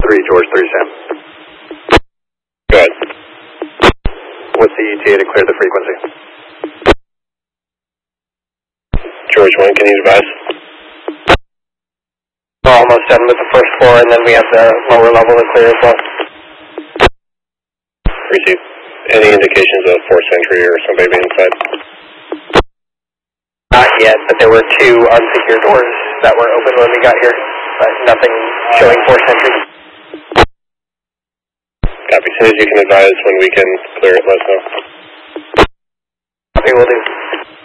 3 George, 3 Sam. Go ahead. What's the ETA to clear the frequency? George 1, can you advise? We're almost done with the first floor, and then we have the lower level to clear as well. Receive. Any indications of forced entry or somebody being inside? Not yet, but there were 2 unsecured doors that were open when we got here, but nothing showing forced entry. Copy. As soon as you can advise when we can clear it, let us know. Copy, will do.